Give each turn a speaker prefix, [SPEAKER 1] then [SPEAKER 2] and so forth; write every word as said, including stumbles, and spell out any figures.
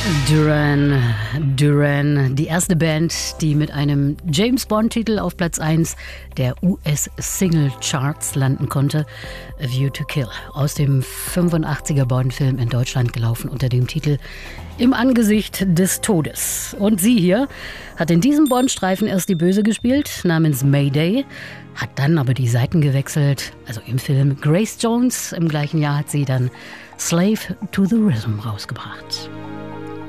[SPEAKER 1] Duran Duran, die erste Band, die mit einem James-Bond-Titel auf Platz eins der U S-Single-Charts landen konnte, A View to Kill, aus dem fünfundachtziger Bond-Film in Deutschland gelaufen unter dem Titel Im Angesicht des Todes. Und sie hier hat in diesem Bond-Streifen erst die Böse gespielt, namens Mayday, hat dann aber die Seiten gewechselt, also im Film Grace Jones. Im gleichen Jahr hat sie dann Slave to the Rhythm rausgebracht.